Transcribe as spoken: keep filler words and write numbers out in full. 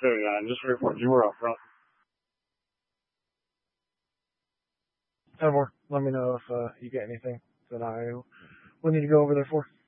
Okay, uh, just report you were up front. Ten more. Let me know if uh, you get anything that I will need to go over there for.